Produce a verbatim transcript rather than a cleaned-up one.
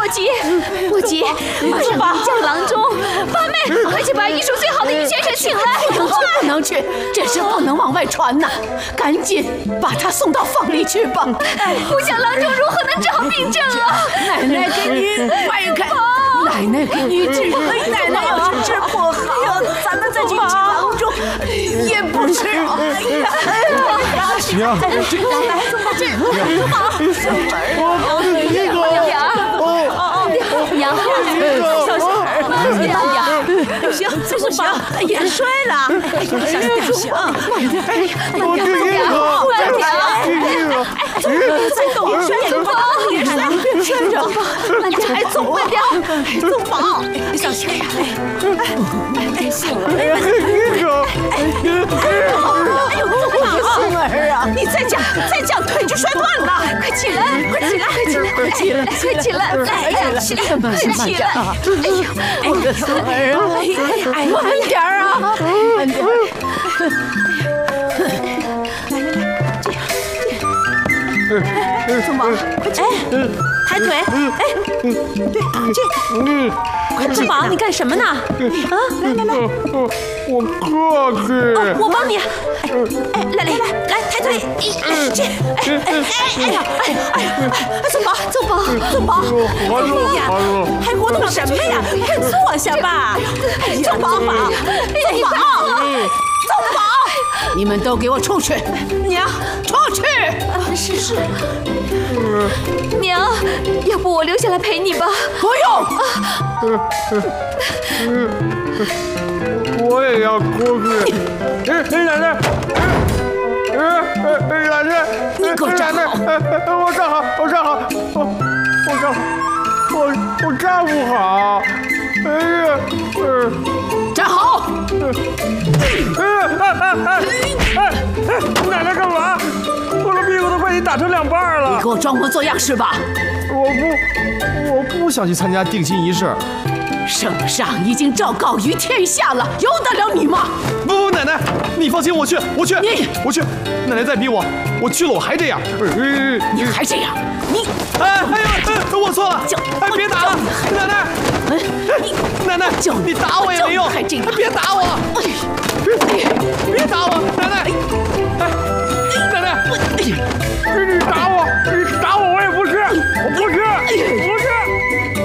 莫急，莫急，马上兵将郎中，八妹，快去把医术最好的于先生请来！ 不能去，不能去，这事不能往外传呐！赶紧把他送到房里去吧。 不想郎中如何能治好病症啊？ 奶奶给你快开，奶奶给你治，奶奶要是治不好，咱们再去请郎中也不是。 娘， 来，这宗宝，小门儿，娘，小心儿，娘， 行，不行，也摔了，哎呀，小心点，行，慢点，慢点，慢点，哎，再动一摔也摔，别摔，别摔着，慢点，哎，走慢点，宗宝，小心点，哎，别信了，哎， 这个， 哎呦，宗宝，星儿啊，你再这样，再这样腿就摔断了，快起来，快起来，快起来，快起来，快起来，来，起来，快起来，哎呦，我的星儿啊，哎呀，慢点啊，慢点。来来来，这样这样。哎，宗宝，快起来，抬腿，哎，对，这，快，宗宝，你干什么呢？啊，来来来， 我我客气。 哦，我帮你。哎哎，来来来来，抬腿，哎这，哎哎哎哎呀，哎哎哎，宗宝，宗宝，宗宝，哎呀，还活动什么呀？快坐下吧。宗宝，宗宝，宗宝，宗宝，你们都给我出去！娘，出去！ 是是，娘，要不我留下来陪你吧？ 不用。 我也要出去。哎，奶奶，哎哎，奶奶， 你给我站好！ 我站好，我站好，我我站，我我站不好。哎呀，嗯， 站好！ 哎哎哎哎！奶奶干嘛？我的屁股都快给你打成两半了。 你给我装模作样是吧？ 我不，我不想去参加定亲仪式。 圣上已经昭告于天下了，由得了你吗？ 不不，奶奶，你放心，我去，我去， 你我去。奶奶再逼我，我去了我还这样。 你还这样？你哎哎呀，我错了，哎别打了，奶奶， 你奶奶，你打我也没用， 还这样？ 别打我，别别打我，奶奶，哎，奶奶，你打我。